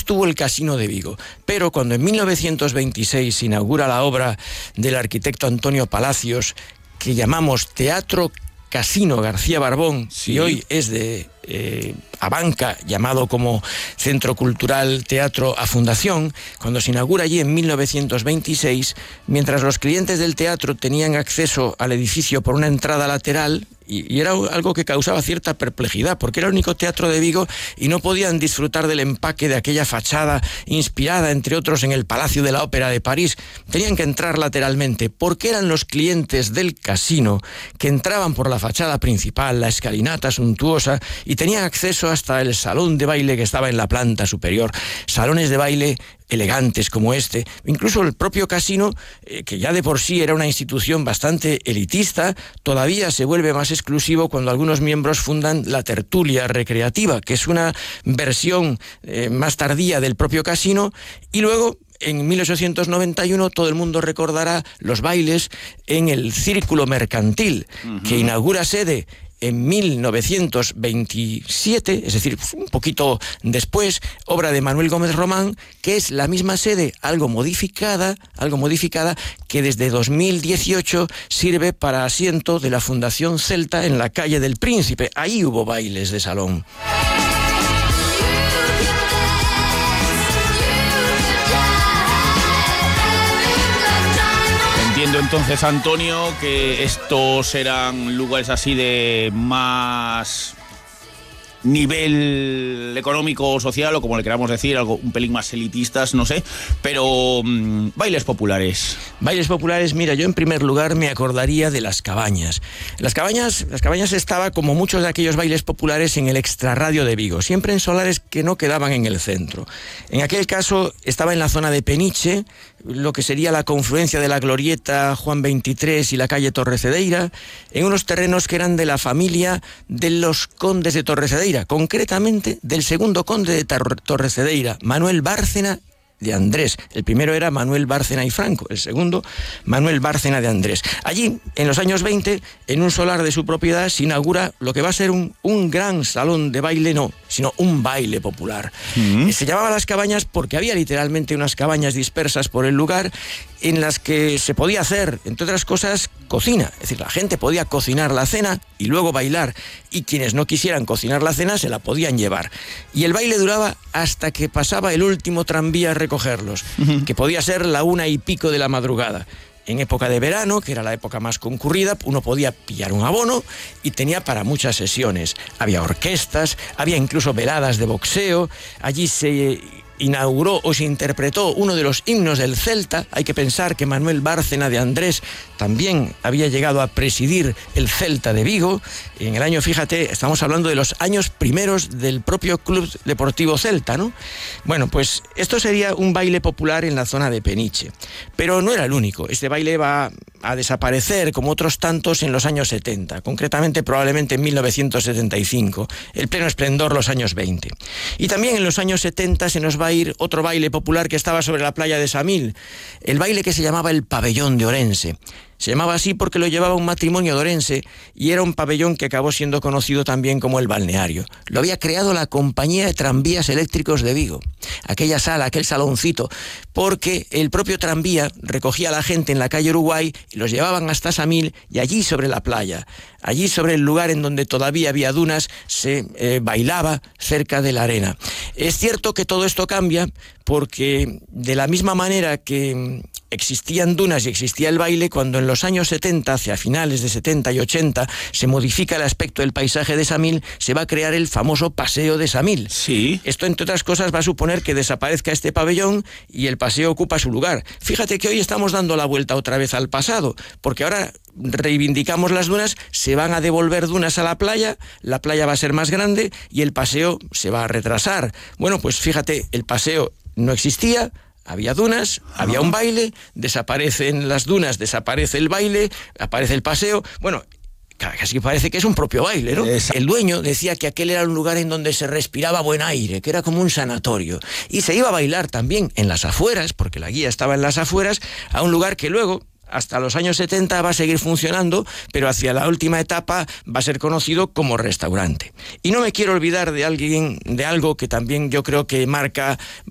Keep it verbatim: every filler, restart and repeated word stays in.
estuvo el Casino de Vigo, pero cuando en mil novecientos veintiséis se inaugura la obra del arquitecto Antonio Palacios, que llamamos Teatro Casino García Barbón, sí. y hoy es de eh, Abanca, llamado como Centro Cultural Teatro a Fundación, cuando se inaugura allí en mil novecientos veintiséis, mientras los clientes del teatro tenían acceso al edificio por una entrada lateral, y, y era algo que causaba cierta perplejidad, porque era el único teatro de Vigo y no podían disfrutar del empaque de aquella fachada inspirada, entre otros, en el Palacio de la Ópera de París. Tenían que entrar lateralmente, porque eran los clientes del casino que entraban por la fachada principal, la escalinata suntuosa, y tenían acceso hasta el salón de baile que estaba en la planta superior. Salones de baile elegantes como este. Incluso el propio casino, eh, que ya de por sí era una institución bastante elitista, todavía se vuelve más exclusivo cuando algunos miembros fundan la Tertulia Recreativa, que es una versión eh, más tardía del propio casino, y luego en mil ochocientos noventa y uno todo el mundo recordará los bailes en el Círculo Mercantil, uh-huh. que inaugura sede en mil novecientos veintisiete, es decir, un poquito después, obra de Manuel Gómez Román, que es la misma sede, algo modificada, algo modificada, que desde dos mil dieciocho sirve para asiento de la Fundación Celta en la calle del Príncipe. Ahí hubo bailes de salón. Entiendo entonces, Antonio, que estos eran lugares así de más nivel económico o social, o como le queramos decir, algo un pelín más elitistas, no sé, pero mmm, bailes populares. Bailes populares, mira, yo en primer lugar me acordaría de las cabañas. Las cabañas, las cabañas estaba, como muchos de aquellos bailes populares, en el extrarradio de Vigo, siempre en solares que no quedaban en el centro. En aquel caso estaba en la zona de Peniche, lo que sería la confluencia de la glorieta Juan veintitrés y la calle Torrecedeira, en unos terrenos que eran de la familia de los condes de Torrecedeira, concretamente del segundo conde de Torrecedeira, Manuel Bárcena de Andrés. El primero era Manuel Bárcena y Franco, el segundo Manuel Bárcena de Andrés. Allí, en los años veinte, en un solar de su propiedad, se inaugura lo que va a ser un, un gran salón de baile, no, sino un baile popular. Mm-hmm. Se llamaba Las Cabañas porque había literalmente unas cabañas dispersas por el lugar en las que se podía hacer, entre otras cosas, cocina. Es decir, la gente podía cocinar la cena y luego bailar, y quienes no quisieran cocinar la cena se la podían llevar. Y el baile duraba hasta que pasaba el último tranvía a recogerlos, uh-huh. que podía ser la una y pico de la madrugada. En época de verano, que era la época más concurrida, uno podía pillar un abono y tenía para muchas sesiones. Había orquestas, había incluso veladas de boxeo. Allí se inauguró o se interpretó uno de los himnos del Celta. Hay que pensar que Manuel Bárcena de Andrés también había llegado a presidir el Celta de Vigo. En el año, fíjate, estamos hablando de los años primeros del propio Club Deportivo Celta, ¿no? Bueno, pues esto sería un baile popular en la zona de Peniche. Pero no era el único. Este baile va a desaparecer, como otros tantos, en los años setenta, concretamente probablemente en mil novecientos setenta y cinco, el pleno esplendor los años veinte. Y también en los años setenta se nos va a ir otro baile popular que estaba sobre la playa de Samil, el baile que se llamaba el Pabellón de Orense. Se llamaba así porque lo llevaba un matrimonio de Orense y era un pabellón que acabó siendo conocido también como el balneario. Lo había creado la Compañía de Tranvías Eléctricos de Vigo, aquella sala, aquel saloncito, porque el propio tranvía recogía a la gente en la calle Uruguay y los llevaban hasta Samil, y allí sobre la playa, allí sobre el lugar en donde todavía había dunas, se eh, bailaba cerca de la arena. Es cierto que todo esto cambia porque de la misma manera que existían dunas y existía el baile, cuando en los años setenta, hacia finales de setenta y ochenta, se modifica el aspecto del paisaje de Samil, se va a crear el famoso Paseo de Samil. Sí. Esto, entre otras cosas, va a suponer que desaparezca este pabellón y el paseo ocupa su lugar. Fíjate que hoy estamos dando la vuelta otra vez al pasado, porque ahora reivindicamos las dunas, se van a devolver dunas a la playa, la playa va a ser más grande y el paseo se va a retrasar. Bueno, pues fíjate, el paseo no existía, había dunas, había un baile, desaparecen las dunas, desaparece el baile, aparece el paseo. Bueno, casi parece que es un propio baile, ¿no? Exacto. El dueño decía que aquel era un lugar en donde se respiraba buen aire, que era como un sanatorio. Y se iba a bailar también en las afueras, porque la guía estaba en las afueras, a un lugar que luego, hasta los años setenta, va a seguir funcionando, pero hacia la última etapa va a ser conocido como restaurante. Y no me quiero olvidar de alguien, de algo que también yo creo que marca